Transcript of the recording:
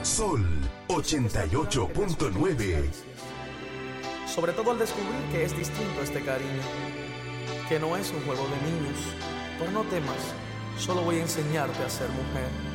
Sol 88.9. Sobre todo al descubrir que es distinto este cariño, que no es un juego de niños. Pero no temas, solo voy a enseñarte a ser mujer.